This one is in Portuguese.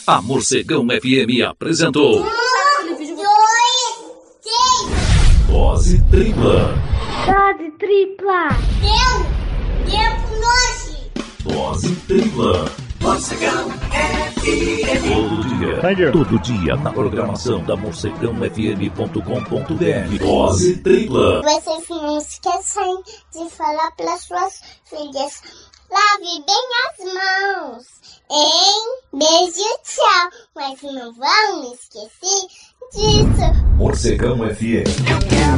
A Morcegão FM apresentou... 1, 2, 3. Dose tripla. Dose tripla. Deu longe. Dose tripla. Morcegão FM. Todo dia na programação da morcegãofm.com.br. Dose tripla. Vocês não esqueçam de falar para suas filhas. Lave bem as mãos, hein? Beijo, tchau. Mas não vão esquecer disso. Morcegão FM.